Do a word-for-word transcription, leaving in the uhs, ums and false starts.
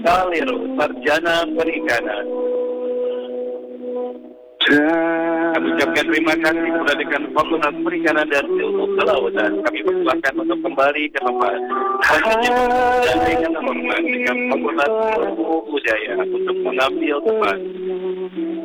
Kalero, Sarjana Perikanan. Kami ucapkan terima kasih kepada dekan Fakultas Perikanan dan Ilmu Kelautan. Kami persilakan untuk kembali ke tempat. Selanjutnya, dan dengan hormat dekan Fakultas Ilmu Budaya untuk mengambil tempat.